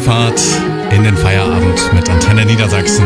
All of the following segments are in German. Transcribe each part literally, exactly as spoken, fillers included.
Einfahrt in den Feierabend mit Antenne Niedersachsen.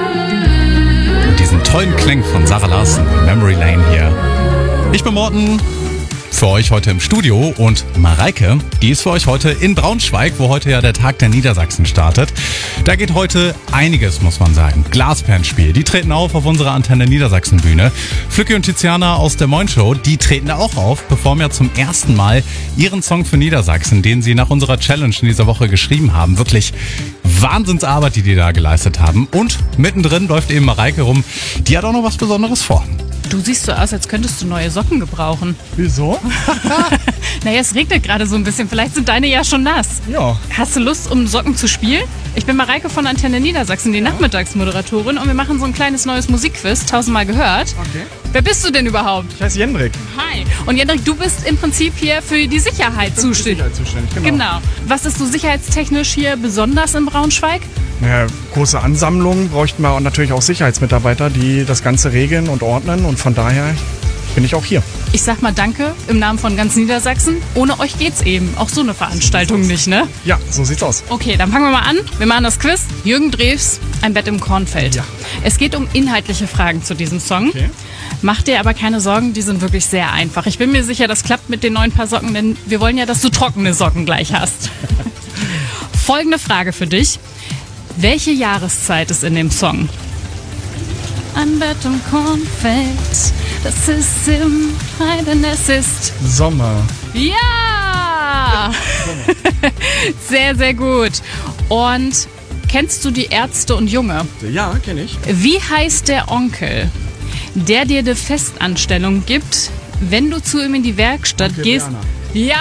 Und diesen tollen Klang von Sarah Larsen, Memory Lane hier. Ich bin Morten, für euch heute im Studio, und Mareike, die ist für euch heute in Braunschweig, wo heute ja der Tag der Niedersachsen startet. Da geht heute einiges, muss man sagen. Glasperlenspiel, die treten auf auf unserer Antenne Niedersachsen Bühne. Flücki und Tiziana aus der Moin Show, die treten da auch auf, performen ja zum ersten Mal ihren Song für Niedersachsen, den sie nach unserer Challenge in dieser Woche geschrieben haben. Wirklich Wahnsinnsarbeit, die die da geleistet haben. Und mittendrin läuft eben Mareike rum, die hat auch noch was Besonderes vor. Du siehst so aus, als könntest du neue Socken gebrauchen. Wieso? Naja, es regnet gerade so ein bisschen. Vielleicht sind deine ja schon nass. Ja. Hast du Lust, um Socken zu spielen? Ich bin Mareike von Antenne Niedersachsen, die ja. Nachmittagsmoderatorin. Und wir machen so ein kleines neues Musikquiz, tausendmal gehört. Okay. Wer bist du denn überhaupt? Ich heiße Jendrik. Hi. Und Jendrik, du bist im Prinzip hier für die Sicherheit Für zuständig. Die Sicherheit zuständig, genau. Genau. Was ist so sicherheitstechnisch hier besonders in Braunschweig? Naja, große Ansammlungen bräuchten wir natürlich auch Sicherheitsmitarbeiter, die das Ganze regeln und ordnen. Und von daher bin ich auch hier. Ich sag mal Danke im Namen von ganz Niedersachsen. Ohne euch geht's eben. Auch so eine Veranstaltung nicht, ne? Ja, so sieht's aus. Okay, dann fangen wir mal an. Wir machen das Quiz. Jürgen Drews, Ein Bett im Kornfeld. Ja. Es geht um inhaltliche Fragen zu diesem Song. Okay. Mach dir aber keine Sorgen, die sind wirklich sehr einfach. Ich bin mir sicher, das klappt mit den neuen Paar Socken, denn wir wollen ja, dass du trockene Socken gleich hast. Folgende Frage für dich. Welche Jahreszeit ist in dem Song? Ein Bett im Kornfeld, das ist im Heiden, es ist... Sommer. Ja! Ja, Sommer. Sehr, sehr gut. Und kennst du die Ärzte und Junge? Ja, kenne ich. Wie heißt der Onkel, der dir eine Festanstellung gibt, wenn du zu ihm in die Werkstatt Onkel gehst? Werner.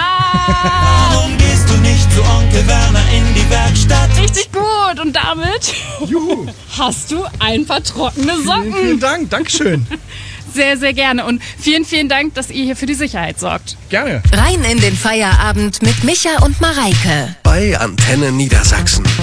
Ja! Warum gehst du nicht zu Onkel Werner in die Werkstatt? Richtig gut. Und damit Juhu. hast du ein paar trockene Socken. Vielen, vielen Dank. Dankeschön. Sehr, sehr gerne. Und vielen, vielen Dank, dass ihr hier für die Sicherheit sorgt. Gerne. Rein in den Feierabend mit Micha und Mareike. Bei Antenne Niedersachsen.